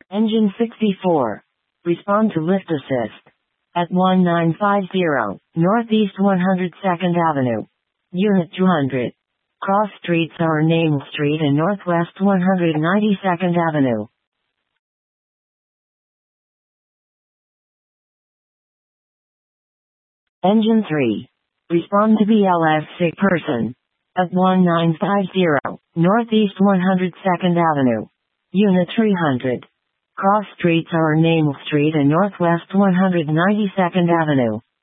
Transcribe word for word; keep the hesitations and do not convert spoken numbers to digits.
Engine sixty-four. Respond to lift assist. At one nine five zero, Northeast one hundred second Avenue. Unit two hundred. Cross streets are named Street and Northwest one hundred ninety-second Avenue. Engine three. Respond to B L S sick person. At one nine five zero, Northeast one hundred second Avenue. Unit three hundred. Cross streets are named Street and Northwest one hundred ninety-second Avenue.